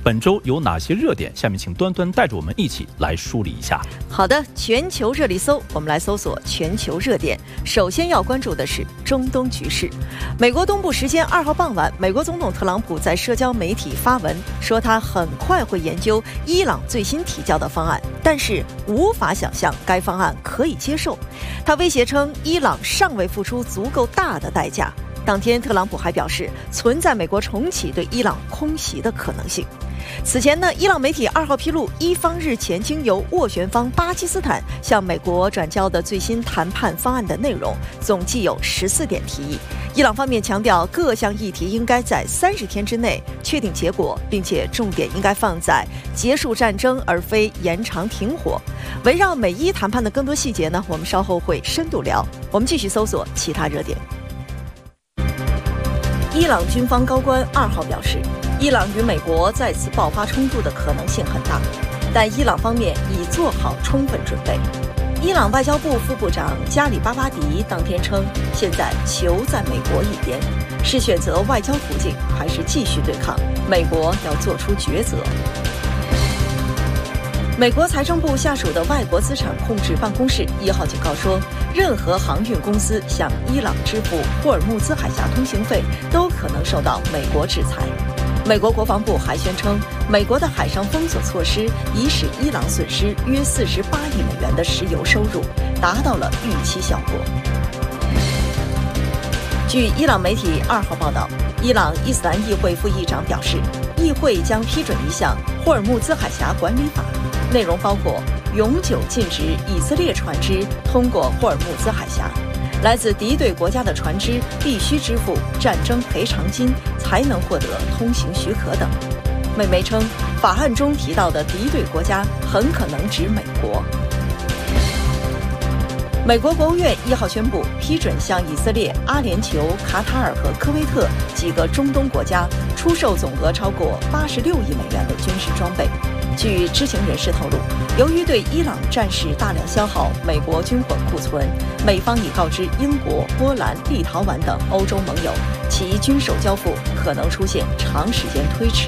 本周有哪些热点？下面请端端带着我们一起来梳理一下。 好的，全球热力搜，我们来搜索全球热点。首先要关注的是中东局势。美国东部时间2号傍晚，美国总统特朗普在社交媒体发文说，他很快会研究伊朗最新提交的方案，但是无法想象该方案可以接受。他威胁称，伊朗尚未付出足够大的代价。当天，特朗普还表示，存在美国重启对伊朗空袭的可能性。此前呢，伊朗媒体2号披露，伊方日前经由斡旋方巴基斯坦向美国转交的最新谈判方案的内容，总计有14点提议。伊朗方面强调，各项议题应该在30天之内确定结果，并且重点应该放在结束战争，而非延长停火。围绕美伊谈判的更多细节呢，我们稍后会深度聊。我们继续搜索其他热点。伊朗军方高官2号表示，伊朗与美国再次爆发冲突的可能性很大，但伊朗方面已做好充分准备。伊朗外交部副部长加里巴巴迪当天称，现在球在美国一边，是选择外交途径还是继续对抗，美国要做出抉择。美国财政部下属的外国资产控制办公室1号警告说，任何航运公司向伊朗支付霍尔木兹海峡通行费都可能受到美国制裁。美国国防部还宣称，美国的海上封锁措施已使伊朗损失约48亿美元的石油收入，达到了预期效果。据伊朗媒体2号报道，伊朗伊斯兰议会副议长表示，议会将批准一项霍尔木兹海峡管理法，内容包括永久禁止以色列船只通过霍尔木兹海峡，来自敌对国家的船只必须支付战争赔偿金才能获得通行许可等。美媒称，法案中提到的敌对国家很可能指美国。美国国务院1号宣布批准向以色列、阿联酋、卡塔尔和科威特几个中东国家出售总额超过86亿美元的军事装备。据知情人士透露，由于对伊朗战事大量消耗美国军火库存，美方已告知英国、波兰、立陶宛等欧洲盟友，其军售交付可能出现长时间推迟。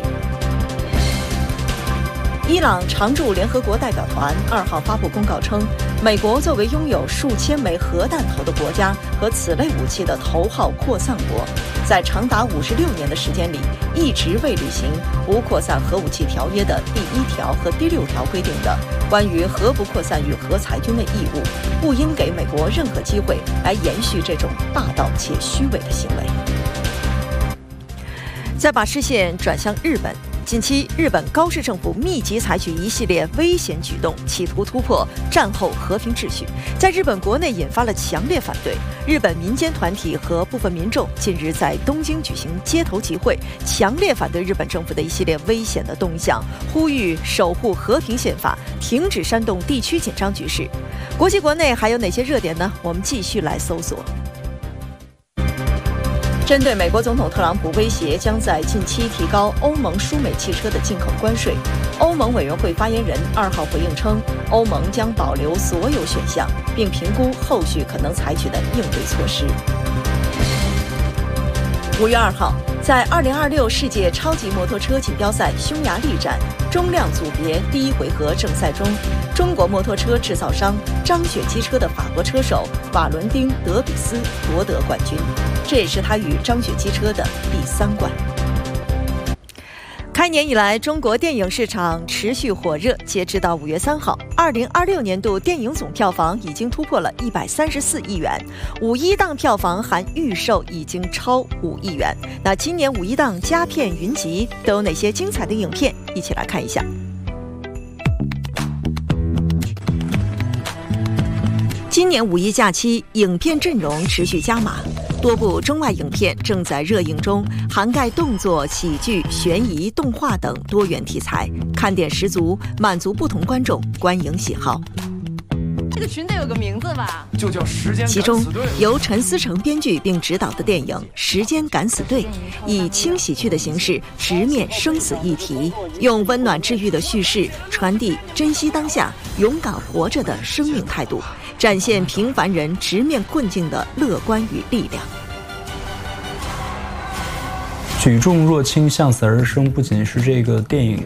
伊朗常驻联合国代表团2号发布公告称，美国作为拥有数千枚核弹头的国家和此类武器的头号扩散国，在长达56年的时间里，一直未履行不扩散核武器条约的第1条和第6条规定的关于核不扩散与核裁军的义务，不应给美国任何机会来延续这种霸道且虚伪的行为。再把视线转向日本。近期，日本高市政府密集采取一系列危险举动，企图突破战后和平秩序，在日本国内引发了强烈反对。日本民间团体和部分民众近日在东京举行街头集会，强烈反对日本政府的一系列危险的动向，呼吁守护和平宪法，停止煽动地区紧张局势。国际国内还有哪些热点呢？我们继续来搜索。针对美国总统特朗普威胁将在近期提高欧盟输美汽车的进口关税，欧盟委员会发言人2号回应称，欧盟将保留所有选项，并评估后续可能采取的应对措施。5月2号，在2026世界超级摩托车锦标赛匈牙利站中量组别第1回合正赛中，中国摩托车制造商张雪机车的法国车手瓦伦丁·德比斯夺得冠军，这也是他与张雪机车的第3冠。开年以来，中国电影市场持续火热。截至到5月3号，2026年度电影总票房已经突破了134亿元，五一档票房含预售已经超5亿元。那今年五一档佳片云集，都有哪些精彩的影片？一起来看一下。今年五一假期，影片阵容持续加码。多部中外影片正在热映中，涵盖动作、喜剧、悬疑、动画等多元题材，看点十足，满足不同观众观影喜好。 这个群得有个名字吧？ 就叫时间。 其中，由陈思诚编剧并执导的电影《时间敢死队》，以轻喜剧的形式直面生死议题，用温暖治愈的叙事传递珍惜当下、勇敢活着的生命态度，展现平凡人直面困境的乐观与力量。 举重若轻，向死而生，不仅是这个电影